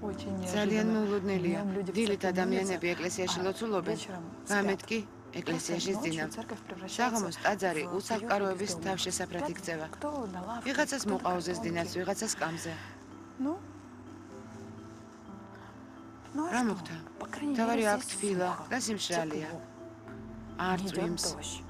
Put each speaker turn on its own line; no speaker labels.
ძალიან მოულოდნელია. დილით ადამიანები ეკლესიაში ლოცულობენ, ღამით კი ეკლესიაში ძინავ. საღამოს ტაძარი უსახკაროების თავშესაფრად იქცევა. ვიღაცას მოყაუზეს დინას, ვიღაცას კამზე. რა მოხდა? თავარი აქ თბილა და სიმშრალეა. არ წვიმს.